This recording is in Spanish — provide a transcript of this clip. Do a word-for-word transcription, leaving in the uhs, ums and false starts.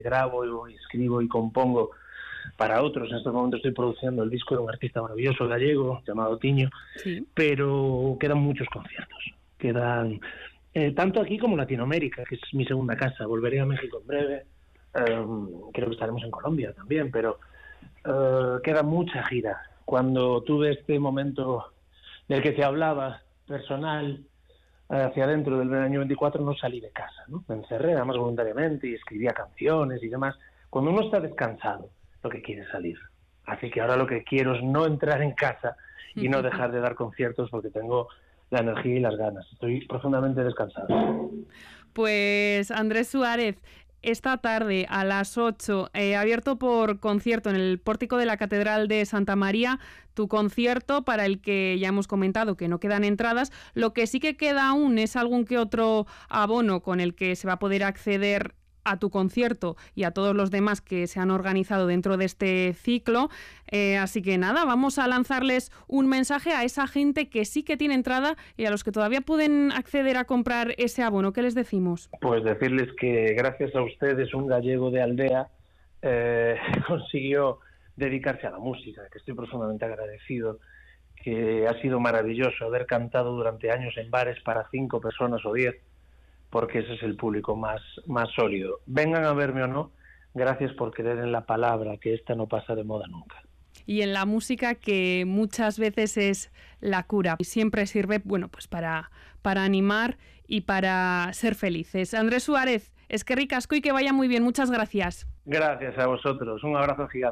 grabo y escribo y compongo para otros. En estos momentos estoy produciendo el disco de un artista maravilloso gallego llamado Tiño, sí. Pero quedan muchos conciertos, quedan eh, tanto aquí como en Latinoamérica, que es mi segunda casa. Volveré a México en breve, eh, creo que estaremos en Colombia también, pero eh, queda mucha gira. Cuando tuve este momento del que te hablaba, personal, hacia adentro del año veinticuatro, no salí de casa, ¿no? Me encerré, además voluntariamente, y escribía canciones y demás. Cuando uno está descansado, lo que quiere es salir. Así que ahora lo que quiero es no entrar en casa y no dejar de dar conciertos, porque tengo la energía y las ganas. Estoy profundamente descansado. Pues Andrés Suárez, esta tarde a las ocho, eh, abierto por concierto en el pórtico de la Catedral de Santa María, tu concierto para el que ya hemos comentado que no quedan entradas. Lo que sí que queda aún es algún que otro abono con el que se va a poder acceder a tu concierto y a todos los demás que se han organizado dentro de este ciclo. Eh, así que nada, vamos a lanzarles un mensaje a esa gente que sí que tiene entrada y a los que todavía pueden acceder a comprar ese abono. ¿Qué les decimos? Pues decirles que gracias a ustedes un gallego de aldea eh, consiguió dedicarse a la música, que estoy profundamente agradecido, que ha sido maravilloso haber cantado durante años en bares para cinco personas o diez, porque ese es el público más, más sólido. Vengan a verme o no, gracias por creer en la palabra, que esta no pasa de moda nunca. Y en la música, que muchas veces es la cura, y siempre sirve, bueno, pues para, para animar y para ser felices. Andrés Suárez, eskerrik asko y que vaya muy bien. Muchas gracias. Gracias a vosotros. Un abrazo gigante.